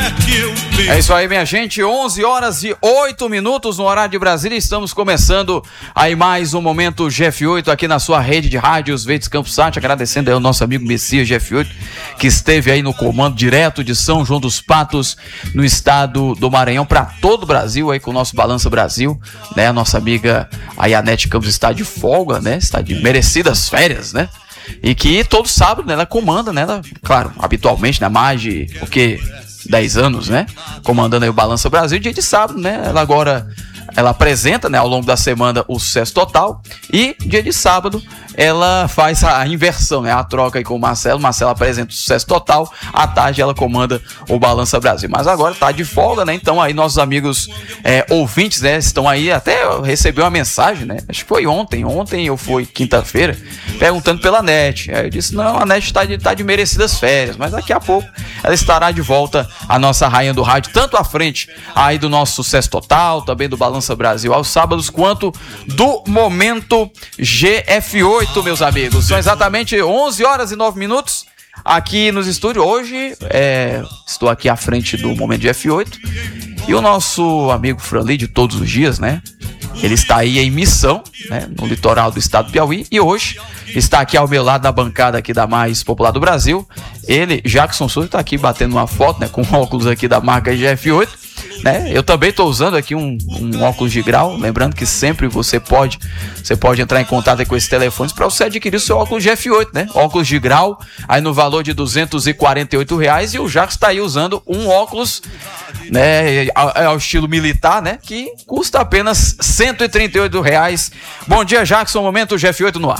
É isso aí, minha gente, 11 horas e 8 minutos no horário de Brasília. Estamos começando aí mais um Momento GF8 aqui na sua rede de rádios Verdes Campos Sat. Agradecendo aí ao nosso amigo Messias GF8, que esteve aí no comando direto de São João dos Patos, no estado do Maranhão, para todo o Brasil aí com o nosso Balança Brasil, né? A nossa amiga aí, a Nete Campos, está de folga, né? Está de merecidas férias, né? E que todo sábado, né, ela comanda, né? Ela, claro, habitualmente, né? Mais de, 10 anos, né? Comandando aí o Balança Brasil. Dia de sábado, né? Ela agora, ela apresenta, né, ao longo da semana o Sucesso Total. E dia de sábado ela faz a inversão, né? A troca aí com o Marcelo. O Marcelo apresenta o Sucesso Total. À tarde ela comanda o Balança Brasil. Mas agora tá de folga, né? Então aí nossos amigos ouvintes, né, estão aí. Até eu recebi uma mensagem, né? Acho que foi ontem ou foi quinta-feira, perguntando pela Nete. Aí eu disse, não, a Nete tá de merecidas férias. Mas daqui a pouco ela estará de volta, a nossa rainha do rádio, tanto à frente aí do nosso Sucesso Total, também do Balança Brasil aos sábados, quanto do Momento GF8, meus amigos. São exatamente 11 horas e 9 minutos aqui nos estúdios. Hoje estou aqui à frente do Momento GF8 e o nosso amigo Franli, de todos os dias, né? Ele está aí em missão, né, no litoral do estado do Piauí, e hoje está aqui ao meu lado, na bancada aqui da mais popular do Brasil. Ele, Jackson Souza, está aqui batendo uma foto, né, com óculos aqui da marca GF8, né? Eu também estou usando aqui um óculos de grau. Lembrando que sempre você pode entrar em contato aí com esses telefones para você adquirir o seu óculos GF8, né? Óculos de grau, aí no valor de R$248, e o Jackson está aí usando um óculos, né, ao estilo militar, né, que custa apenas R$138. Bom dia, Jackson, Momento GF8 no ar.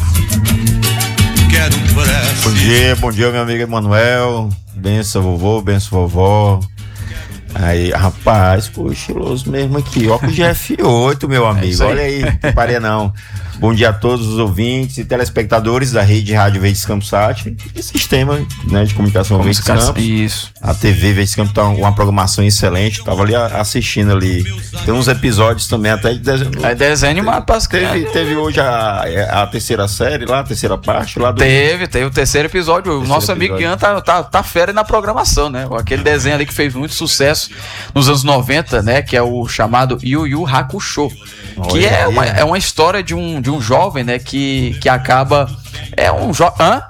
Bom dia, meu amigo Emanuel. Benção, vovô, benção, vovó. Aí, rapaz, pô, estiloso mesmo aqui. Óculos GF8, meu amigo. Olha aí, não parei não. Bom dia a todos os ouvintes e telespectadores da rede Rádio Verdes Campos Sat e sistema, né, de comunicação Verdes Campos. Isso. A TV Verdes Campos tá uma programação excelente. Tava ali assistindo ali. Tem uns episódios também até de desenho. É desenho animado para as crianças. Teve hoje a terceira série lá, a terceira parte lá do... Teve o terceiro episódio. O nosso amigo Ian tá fera na programação, né? Aquele desenho ali que fez muito sucesso nos anos 90, né? Que é o chamado Yu Yu Hakusho. Que é uma história de um jovem, né, que acaba... É um jovem... Hã?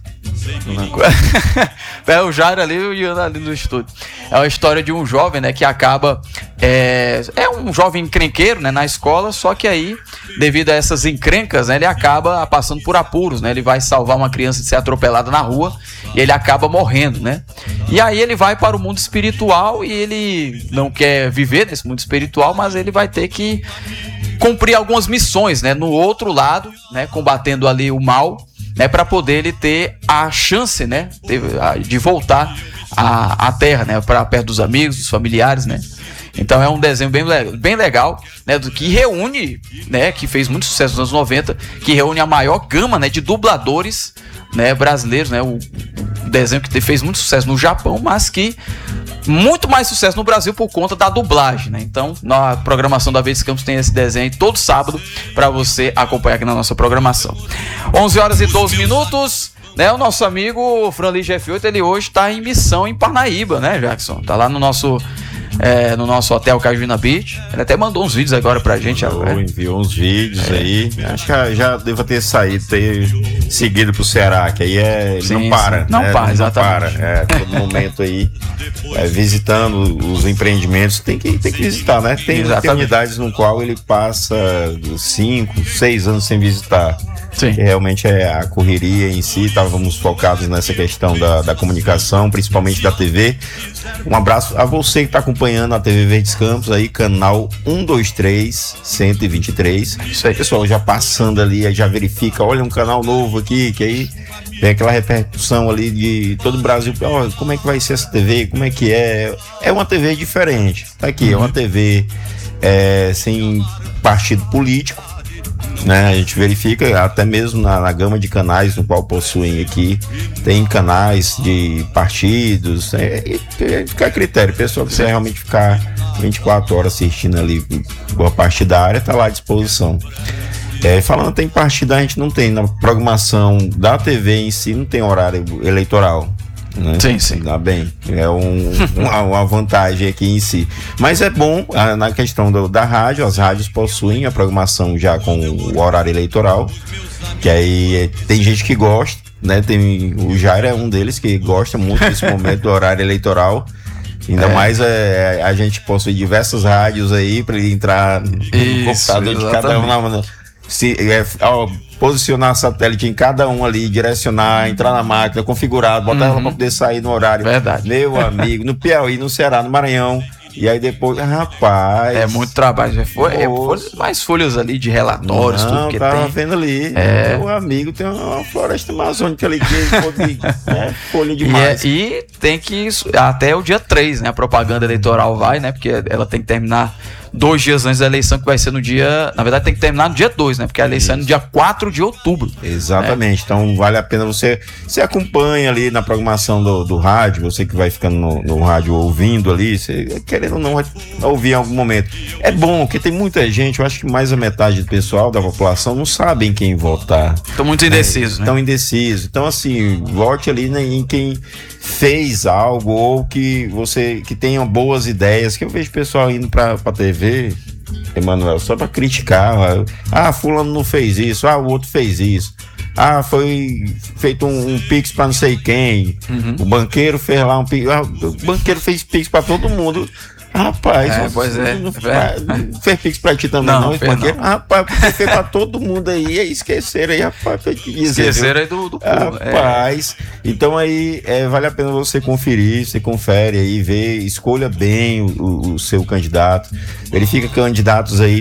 É o Jairo ali e o Ian ali no estúdio. É uma história de um jovem, né, que acaba... É um jovem encrenqueiro, né, na escola, só que aí, devido a essas encrencas, né, ele acaba passando por apuros, né? Ele vai salvar uma criança de ser atropelada na rua e ele acaba morrendo, né? E aí ele vai para o mundo espiritual e ele não quer viver nesse mundo espiritual, mas ele vai ter que cumprir algumas missões, né, no outro lado, né, combatendo ali o mal, né, para poder ele ter a chance, né, de voltar à Terra, né, para perto dos amigos, dos familiares, né. Então é um desenho bem legal, né, que reúne, né, que fez muito sucesso nos anos 90, que reúne a maior gama, né, de dubladores, né, brasileiros, né, o desenho que fez muito sucesso no Japão, mas que muito mais sucesso no Brasil por conta da dublagem, né? Então, na programação da Verdes Campos tem esse desenho todo sábado para você acompanhar aqui na nossa programação. 11 horas e 12 minutos, né? O nosso amigo Franli GF8, ele hoje está em missão em Parnaíba, né, Jackson? Tá lá no nosso hotel Cajuna Beach. Ele até mandou uns vídeos agora pra gente. Enviou uns vídeos aí. Acho que já deva ter seguido pro Ceará, que aí não para. Não para, exatamente. Todo momento aí, visitando os empreendimentos. Tem que visitar, né? Tem unidades no qual ele passa 5, 6 anos sem visitar. Sim. Que realmente é a correria em si. Estávamos focados nessa questão da comunicação, principalmente da TV. Um abraço a você que está acompanhando a TV Verdes Campos aí, canal 123 123. Isso aí, pessoal, já passando ali, já verifica, olha um canal novo aqui, que aí tem aquela repercussão ali de todo o Brasil. Olha, como é que vai ser essa TV? Como é que é? É uma TV diferente. Tá aqui, é uma TV sem partido político, né? A gente verifica até mesmo na gama de canais no qual possuem aqui, tem canais de partidos, fica a critério. O pessoal que quiser realmente ficar 24 horas assistindo ali boa partidária, tá lá à disposição. Falando tem partida, a gente não tem na programação da TV em si, não tem horário eleitoral. né? Sim. Dá bem. É uma vantagem aqui em si. Mas é bom, na questão da rádio, as rádios possuem a programação já com o horário eleitoral, que aí tem gente que gosta, né? O Jair é um deles que gosta muito desse momento do horário eleitoral. Ainda mais a gente possui diversas rádios aí para ele entrar no computador de cada um. Posicionar satélite em cada um ali, direcionar, entrar na máquina, configurado, botar ela para poder sair no horário. Verdade. Meu amigo, no Piauí, no Ceará, no Maranhão. E aí depois, rapaz. É muito trabalho. Mais folhas ali de relatórios, tudo que tava tem. Vendo ali. Meu amigo tem uma floresta amazônica ali que folha demais. E tem que até o dia 3, né? A propaganda eleitoral vai, né? Porque ela tem que terminar 2 dias antes da eleição, que vai ser no dia... Na verdade, tem que terminar no dia 2, né? Porque a eleição é no dia 4 de outubro. Exatamente. Então, vale a pena você acompanha ali na programação do rádio, você que vai ficando no rádio ouvindo ali, você querendo ou não vai ouvir em algum momento. É bom, porque tem muita gente, eu acho que mais da metade do pessoal, da população, não sabem quem votar. Estão muito indecisos, né? Estão indecisos. Então, assim, vote ali em quem fez algo ou que tenha boas ideias, que eu vejo pessoal indo pra TV, Emanuel, só pra criticar. Fulano não fez isso, o outro fez isso. Foi feito um pix pra não sei quem. O banqueiro fez lá um pix. O banqueiro fez pix pra todo mundo. Rapaz, não fez pix pra ti também, não? Não. Rapaz, porque fez pra todo mundo aí esqueceram aí, rapaz. Esqueceram aí do povo. Rapaz, então aí vale a pena você conferir, você confere aí, vê, escolha bem o seu candidato. Verifica candidatos aí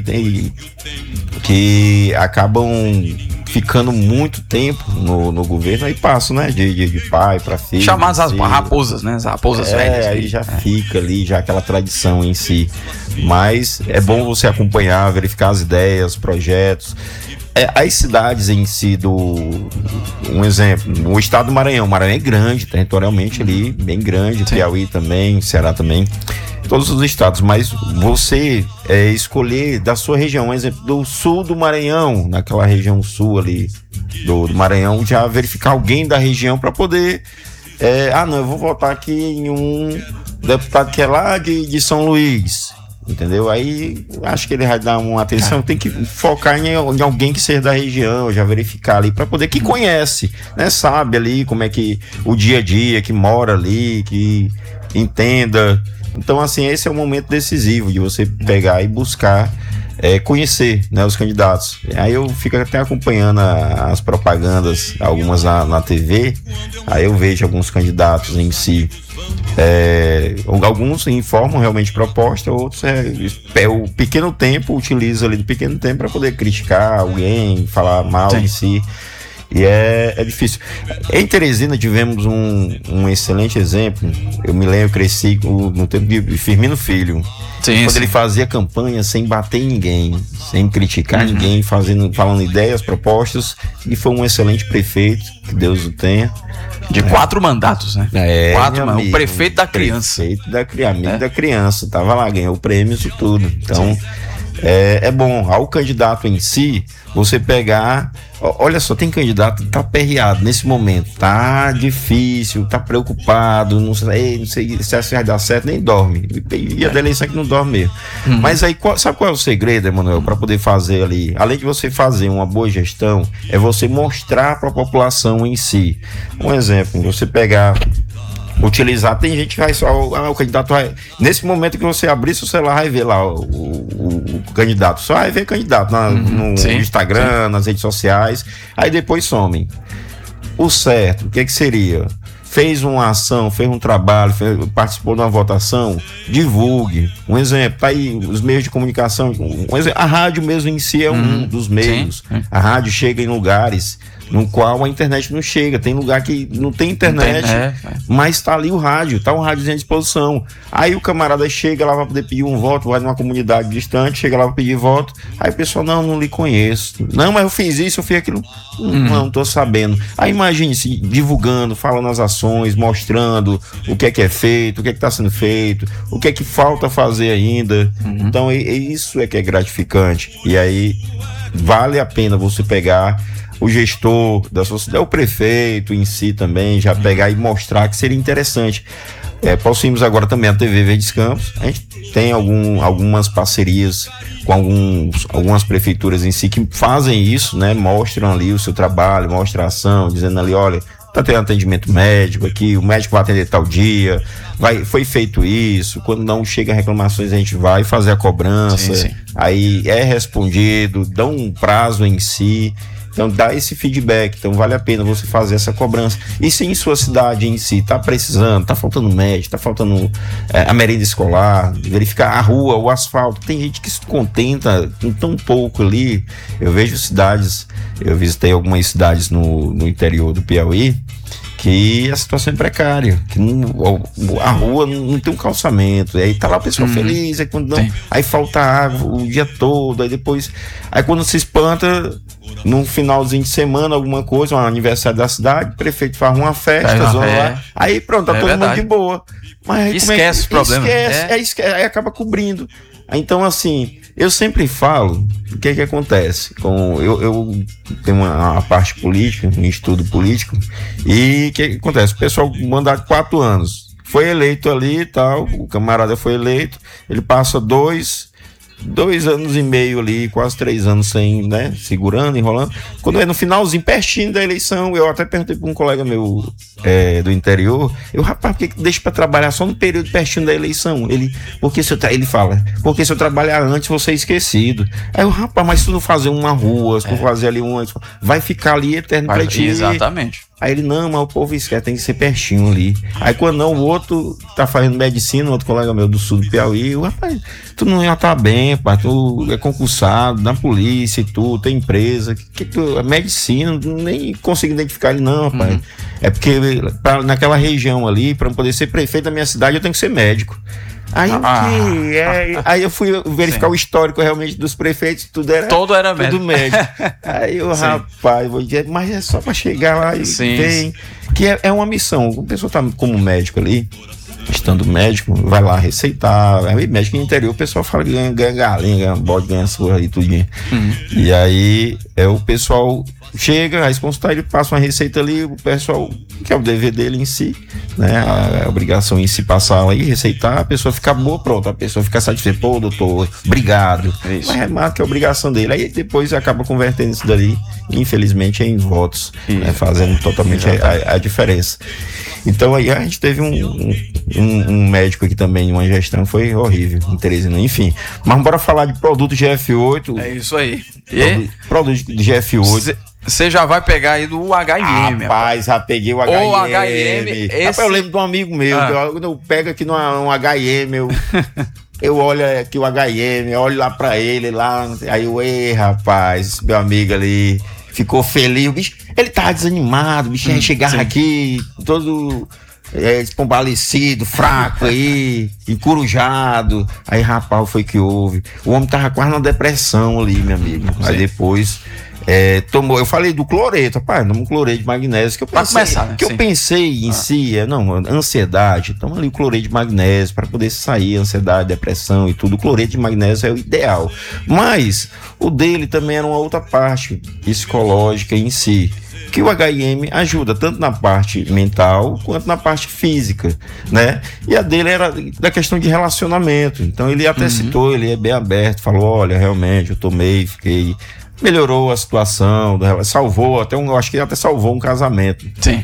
que acabam ficando muito tempo no governo, aí passam, né? De pai para filho. Chamadas as raposas, né? As raposas velhas. Aí já fica ali, já aquela tradição em si. Mas é bom você acompanhar, verificar as ideias, projetos. As cidades em si um exemplo, o estado do Maranhão. O Maranhão é grande, territorialmente ali, bem grande. Sim. Piauí também, Ceará também. Todos os estados, mas você escolher da sua região, um exemplo, do sul do Maranhão, naquela região sul ali do Maranhão, já verificar alguém da região para poder eu vou votar aqui em um deputado que é lá de São Luís, entendeu? Aí acho que ele vai dar uma atenção, tem que focar em alguém que seja da região, já verificar ali, para poder, que conhece, né? Sabe ali como é que o dia a dia, que mora ali, que entenda. Então, assim, esse é o momento decisivo de você pegar e buscar conhecer, né, os candidatos. Aí eu fico até acompanhando as propagandas, algumas na TV, aí eu vejo alguns candidatos em si. Alguns informam realmente proposta, outros o pequeno tempo, utiliza ali do pequeno tempo para poder criticar alguém, falar mal em si. E é difícil. Em Teresina tivemos um excelente exemplo. Eu me lembro, eu cresci no tempo de Firmino Filho. Quando ele fazia campanha sem bater em ninguém, sem criticar ninguém, falando ideias, propostas, e foi um excelente prefeito, que Deus o tenha. De 4 mandatos, né? 4 mandatos. O prefeito da criança. Amigo da criança. Tava lá, ganhou prêmios e tudo. Então, é bom. Ao candidato em si, você pegar... Olha só, tem candidato que tá aperreado nesse momento. Tá difícil, tá preocupado, não sei se vai dar certo, nem dorme. E a da eleição é que não dorme mesmo. Mas aí, sabe qual é o segredo, Emanuel, para poder fazer ali? Além de você fazer uma boa gestão, é você mostrar para a população em si. Um exemplo, você pegar... utilizar, tem gente que vai só, o candidato vai, nesse momento que você abrir seu celular, vai ver lá o candidato, só vai ver candidato no Instagram, nas redes sociais, aí depois somem. O certo, o que seria? Fez uma ação, fez um trabalho, participou de uma votação, divulgue. Um exemplo, tá aí os meios de comunicação, a rádio mesmo em si é um dos meios. A rádio chega em lugares no qual a internet não chega. Tem lugar que não tem internet, mas tá ali o rádio, tá um rádio à disposição. Aí o camarada chega lá para poder pedir um voto, vai numa comunidade distante, chega lá para pedir voto, aí o pessoal, não lhe conheço. Não, mas eu fiz isso, eu fiz aquilo. Não tô sabendo. Aí imagine-se divulgando, falando as ações, mostrando o que é feito, o que está sendo feito, o que falta fazer ainda. Então isso que é gratificante. E aí vale a pena você pegar o gestor da sociedade, o prefeito em si também, já pegar e mostrar que seria interessante. Possuímos agora também a TV Verdes Campos, a gente tem algumas parcerias com algumas prefeituras em si que fazem isso, né? Mostram ali o seu trabalho, mostram a ação, dizendo ali, olha, tá tendo atendimento médico aqui, o médico vai atender tal dia, foi feito isso, quando não chega reclamações a gente vai fazer a cobrança, sim. Aí é respondido, dá um prazo em si. Então dá esse feedback, então vale a pena você fazer essa cobrança. E se em sua cidade em si tá precisando, tá faltando médico, tá faltando a merenda escolar, verificar a rua, o asfalto, tem gente que se contenta com tão pouco ali. Eu vejo cidades, eu visitei algumas cidades no interior do Piauí, que a situação é precária, que a rua não tem um calçamento, aí tá lá o pessoal feliz, aí, quando não, aí falta água o dia todo, aí quando se espanta, num finalzinho de semana, alguma coisa, um aniversário da cidade, o prefeito faz uma festa, lá, aí pronto, tá todo mundo de boa. Mas aí, esquece o problema. Esquece, aí acaba cobrindo. Então, assim, eu sempre falo, o que acontece? Eu tenho uma parte política, um estudo político, e o que acontece? O pessoal manda 4 anos, foi eleito ali e tal, o camarada foi eleito, ele passa 2 anos e meio ali, quase 3 anos sem, né, segurando, enrolando. Quando é no finalzinho, pertinho da eleição, eu até perguntei para um colega meu do interior, rapaz, por que deixa para trabalhar só no período pertinho da eleição? Ele fala, porque se eu trabalhar antes, vou ser esquecido. Aí eu, rapaz, mas se tu não fazer uma rua, se tu fazer ali vai ficar ali eterno pra ti. Exatamente. Aí ele, não, mas o povo esquece, tem que ser pertinho ali. Aí quando não, o outro tá fazendo medicina, outro colega meu do sul do Piauí, rapaz, tu não ia estar bem, pá, tu é concursado na polícia e tudo, tem empresa, a medicina, nem consigo identificar ele não, rapaz. É porque naquela região ali, para poder ser prefeito da minha cidade, eu tenho que ser médico. Aí eu fui verificar o histórico realmente dos prefeitos, tudo era médico. Aí eu, rapaz, vou dizer, mas é só para chegar lá e tem. Que é uma missão. A pessoa tá como médico ali, estando médico, vai lá receitar. Aí médico no interior, o pessoal fala que ganha galinha, ganha bode, ganha surra e tudinho. E aí o pessoal chega, a responsável, ele passa uma receita ali, o pessoal, que é o dever dele em si, né? A obrigação em si passar lá e receitar, a pessoa fica boa, pronto, a pessoa fica satisfeita, pô, doutor, obrigado. Isso. Mas remarca que é a obrigação dele. Aí depois acaba convertendo isso dali, infelizmente, em votos, né? Fazendo totalmente a diferença. Então aí a gente teve um médico aqui também, uma gestão, foi horrível, em Teresina, enfim. Mas bora falar de produto GF8. É isso aí. Produto de GF8. Você já vai pegar aí do HM. Rapaz, já peguei o HM. O HM. Rapaz, eu lembro de um amigo meu, quando eu pego aqui num HM, eu olho aqui o HM, olho lá pra ele, lá, aí eu, rapaz, meu amigo ali ficou feliz, o bicho, ele tava desanimado, o bicho ia chegar aqui, todo espombalecido, fraco aí, encurujado. Aí, rapaz, foi que houve. O homem tava quase numa depressão ali, meu amigo. Aí depois tomou, eu falei do cloreto, rapaz, um cloreto de magnésio, que eu pensei, começar, né? Eu pensei em si, ansiedade, toma ali o cloreto de magnésio para poder sair, ansiedade, depressão e tudo. O cloreto de magnésio é o ideal, mas o dele também era uma outra parte psicológica em si, que o HM ajuda tanto na parte mental quanto na parte física, né? E a dele era da questão de relacionamento, então ele até citou, ele é bem aberto, falou, olha, realmente eu tomei, melhorou a situação, salvou até eu acho que ele até salvou um casamento. Sim.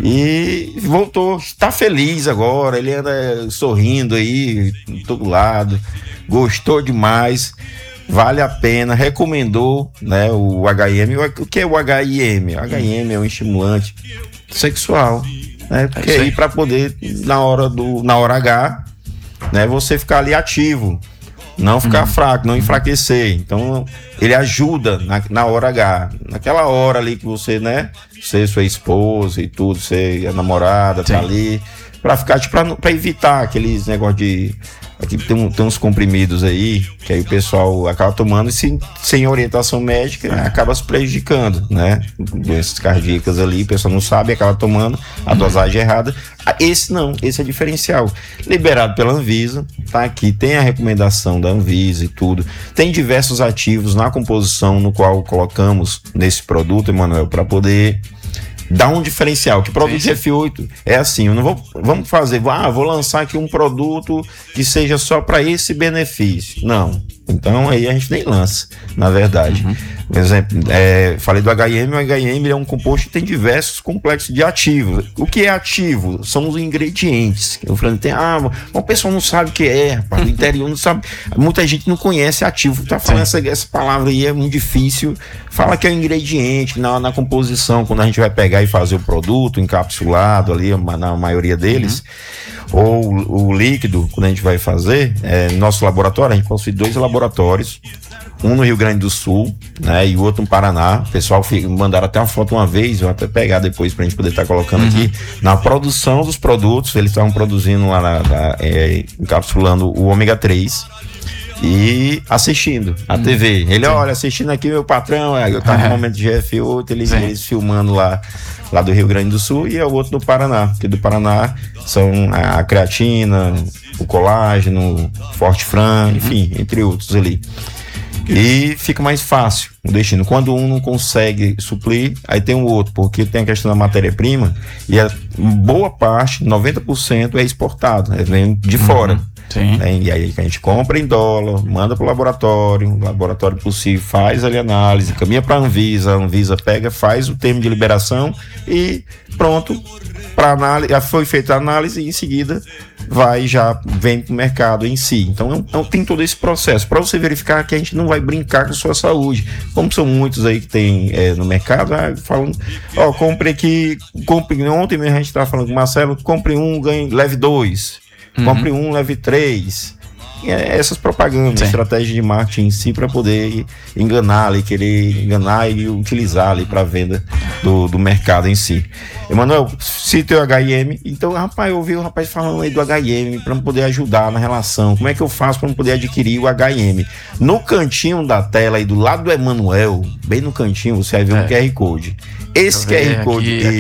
E voltou, está feliz agora, ele anda sorrindo aí, em todo lado, gostou demais, vale a pena, recomendou, né, o HM. O que é o HIM? O HM é um estimulante sexual, né, porque aí para poder, na hora H, né, você ficar ali ativo, não ficar fraco, não enfraquecer. Então ele ajuda na hora H, naquela hora ali que você, né, você, sua esposa e tudo, você, a namorada, tá ali, pra ficar, tipo, pra evitar aqueles negócio de Aqui tem uns comprimidos aí, que aí o pessoal acaba tomando e sem orientação médica acaba se prejudicando, né? Doenças cardíacas ali, o pessoal não sabe, acaba tomando a dosagem errada. Esse não, esse é diferencial. Liberado pela Anvisa, tá aqui, tem a recomendação da Anvisa e tudo. Tem diversos ativos na composição no qual colocamos nesse produto, Emanuel, para poder dar um diferencial. Que produto de F8 é assim, eu não vamos fazer, vou lançar aqui um produto que seja só para esse benefício. Não. Então aí a gente nem lança, na verdade. Por exemplo, falei do HM, o HM é um composto que tem diversos complexos de ativos. O que é ativo? São os ingredientes. Eu falei, o pessoal não sabe o que é, rapaz, o interior não sabe. Muita gente não conhece ativo. Tá falando essa palavra aí é muito difícil. Fala que é o ingrediente na composição, quando a gente vai pegar e fazer o produto encapsulado ali, na maioria deles, ou o líquido, quando a gente vai fazer, no nosso laboratório, a gente possui 2 laboratórios, um no Rio Grande do Sul, né, e o outro no Paraná. O pessoal mandaram até uma foto uma vez, eu vou até pegar depois pra gente poder estar colocando aqui, na produção dos produtos. Eles estavam produzindo lá, encapsulando o ômega 3 e assistindo a TV. Ele, olha, assistindo aqui meu patrão, eu tava no momento de GF8, eles filmando lá do Rio Grande do Sul, e é o outro do Paraná, que do Paraná são a creatina, o colágeno, Fortifran, enfim, entre outros ali. E fica mais fácil o destino. Quando um não consegue suprir, aí tem o outro, porque tem a questão da matéria-prima, e a boa parte, 90%, é exportado, vem de fora. E aí a gente compra em dólar, manda pro laboratório, o laboratório possível faz ali a análise, caminha para a Anvisa pega, faz o termo de liberação e pronto, para análise, já foi feita a análise e em seguida vem pro mercado em si. Então tem todo esse processo para você verificar que a gente não vai brincar com a sua saúde, como são muitos aí que tem no mercado, falando, compre aqui, ontem mesmo a gente estava falando com o Marcelo, compre um, leve 2. Compre um, leve 3. Essas propagandas, estratégia de marketing em si, para poder enganar ali, querer enganar e utilizar ali para venda do mercado em si. Emanuel, cita o HM. Então, rapaz, eu ouvi o rapaz falando aí do HM para poder ajudar na relação. Como é que eu faço para poder adquirir o HM? No cantinho da tela aí do lado do Emanuel, bem no cantinho, você vai ver um QR Code. Esse QR Code